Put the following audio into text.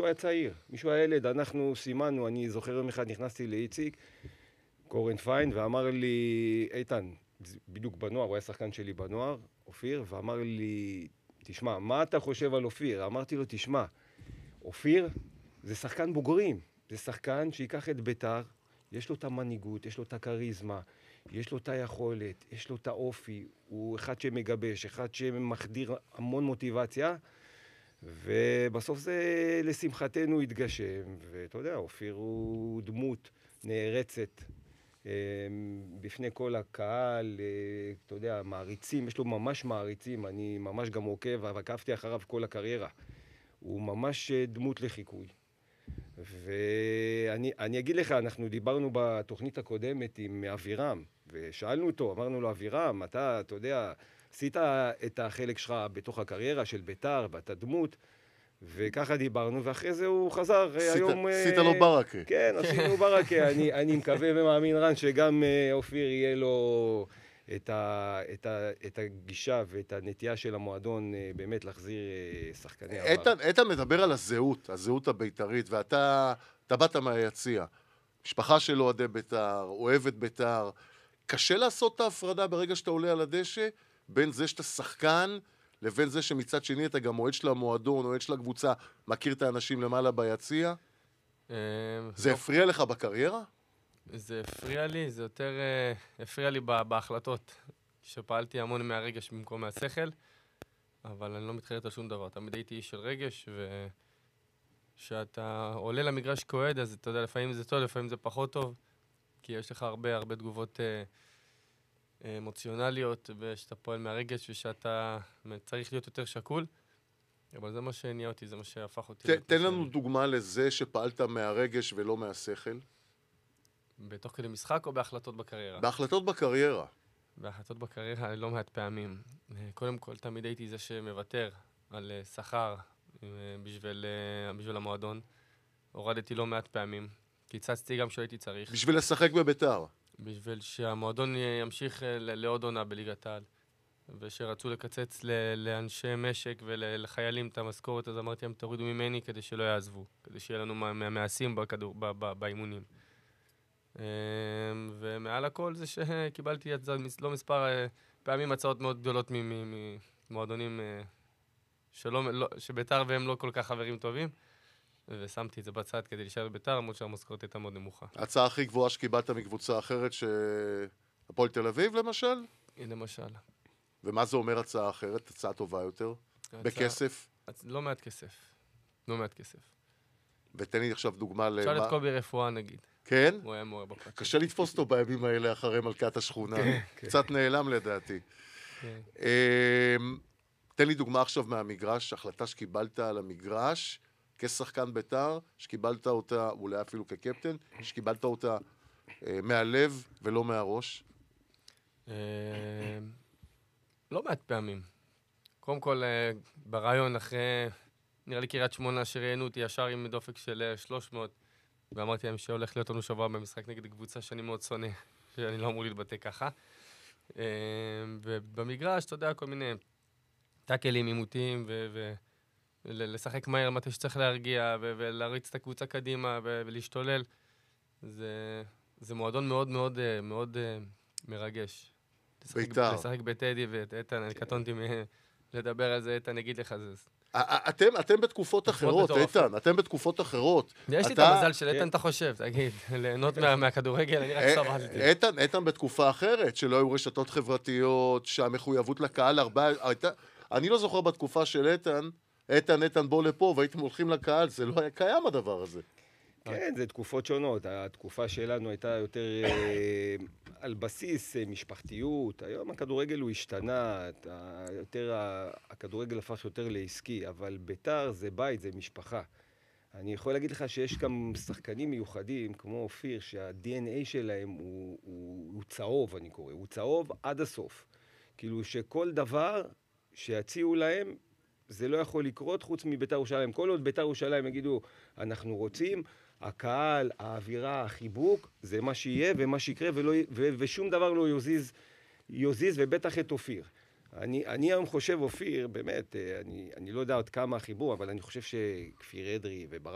היה צעיר, מישהו היה ילד, אנחנו סימנו, אני זוכר יום אחד נכנסתי לאיציק, קורן פיין, ואמר לי, איתן, בדיוק בנוער, הוא היה שחקן שלי בנוער, אופיר, ואמר לי, תשמע, מה אתה חושב על אופיר? אמרתי לו, תשמע, אופיר זה שחקן בוגרים, זה שחקן שיקח את ביתר, יש לו את המנהיגות, יש לו את הקריזמה, יש לו את היכולת, יש לו את האופי, הוא אחד שמגבש, אחד שמחדיר המון מוטיבציה, ובסוף זה לשמחתנו התגשם, ואתה יודע, אופיר הוא דמות נערצת בפני כל הקהל, אתה יודע, מעריצים, יש לו ממש מעריצים, אני ממש גם עוקב, ועקבתי אחריו כל הקריירה. הוא ממש דמות לחיקוי. ואני אגיד לך, אנחנו דיברנו בתוכנית הקודמת עם אבירם, ושאלנו אותו, אמרנו לו, אבירם, אתה יודע, עשית את החלק שלך בתוך הקריירה של ביתר, ואתה דמות, וככה דיברנו, ואחרי זה הוא חזר היום... עשית לו ברכה. כן, עשינו ברכה. אני מקווה ומאמין, רן, שגם אופיר יהיה לו את הגישה ואת הנטייה של המועדון באמת להחזיר שחקני עבר. איתן מדבר על הזהות הבית"רית, ואתה באת מהיציע. משפחה של אוהדי בית"ר, אוהבת בית"ר. קשה לעשות את ההפרדה ברגע שאתה עולה על הדשא, בין זה שאתה שחקן, לבין זה שמצד שני אתה גם אוהד של המועדון, אוהד של הקבוצה, מכיר את האנשים למעלה ביציע. זה הפריע לך בקריירה? זה הפריע לי, זה יותר הפריע לי בהחלטות, שפעלתי המון מהרגש במקום מהשכל, אבל אני לא מתחרט על שום דבר. תמיד הייתי איש של רגש, וכשאתה עולה למגרש כאוהד, אז אתה יודע, לפעמים זה טוב, לפעמים זה פחות טוב, כי יש לך הרבה תגובות אמוציונליות, ושאתה פועל מהרגש, ושאתה צריך להיות יותר שקול, אבל זה מה שנהיה אותי, זה מה שהפך אותי. תן לנו דוגמה לזה שפעלת מהרגש ולא מהשכל. בתוך כדי משחק או בהחלטות בקריירה? בהחלטות בקריירה. בהחלטות בקריירה לא מעט פעמים. קודם כל, תמיד הייתי זה שמוותר על שכר בשביל המועדון. הורדתי לא מעט פעמים. קיצצתי גם שהייתי צריך. בשביל לשחק בביתר. בשביל שהמועדון ימשיך לעוד עונה בליגת העל. ושרצו לקצץ לאנשי משק ולחיילים את המשכורת, אז אמרתי, הם תורידו ממני כדי שלא יעזבו. כדי שיהיה לנו מעשים באימונים. ומעל הכל זה שקיבלתי לא מספר פעמים הצעות מאוד גדולות ממועדונים שביתר והם לא כל כך חברים טובים, ושמתי את זה בצד כדי להישאר בביתר, למרות שהמשכורת הייתה מאוד נמוכה. ההצעה הכי גבוהה שקיבלת מקבוצה אחרת, הפועל תל אביב למשל? למשל. ומה זה אומר הצעה אחרת? הצעה טובה יותר? בכסף? לא מעט כסף. לא מעט כסף. ותן לי עכשיו דוגמה למה... אפשר את קובי רפואה נגיד. כן? הוא היה מורה בפרק. קשה לתפוס אותו בימים האלה אחרי מלכת השכונה. קצת נעלם לדעתי. תן לי דוגמה עכשיו מהמגרש, החלטה שקיבלת על המגרש, כשחקן בית"ר, שקיבלת אותה, אולי אפילו כקפטן, שקיבלת אותה מהלב ולא מהראש. לא מעט פעמים. קודם כל, ברעיון אחרי, נראה לי קריית שמונה שראיינו אותי ישר עם דופק של 300, ואמרתי להם שהולך להיות לנו שבוע במשחק נגד קבוצה שאני מאוד שונא, שאני לא אמור להתבטא ככה. ובמגרש, אתה יודע, כל מיני טאקלים, עימותים, ולשחק מהר מתי שצריך להרגיע, ולהריץ את הקבוצה קדימה, ולהשתולל. זה מועדון מאוד מאוד מאוד מרגש. בית"ר. לשחק בטדי ואיתן, אני קטונתי לדבר על זה, איתן, נגיד לך זה. אתם בתקופות אחרות, איתן, אתם בתקופות אחרות. יש לי את המזל של איתן, אתה חושב, תגיד, ליהנות מהכדורגל, אני רק סבלתי. איתן בתקופה אחרת, שלא היו רשתות חברתיות, שהמחויבות לקהל הרבה... אני לא זוכר בתקופה של איתן בוא לפה, והייתם הולכים לקהל, זה לא היה קיים הדבר הזה. כן, זה תקופות שונות. התקופה שלנו הייתה יותר על בסיס משפחתיות. היום הכדורגל הוא השתנה, הכדורגל הפך יותר לעסקי, אבל בית"ר זה בית, זה משפחה. אני יכול להגיד לך שיש גם שחקנים מיוחדים, כמו אופיר, שה-DNA שלהם הוא צהוב, אני קורא. הוא צהוב עד הסוף. כאילו שכל דבר שיציעו להם, זה לא יכול לקרות חוץ מבית"ר ירושלים. כל עוד בית"ר ירושלים יגידו, אנחנו רוצים, הקהל, האווירה, החיבוק, זה מה שיהיה ומה שיקרה, ושום דבר לא יוזיז, ובטח את אופיר. אני היום חושב, אופיר, באמת, אני לא יודע עוד כמה החיבור, אבל אני חושב שכפיר אדרי וברק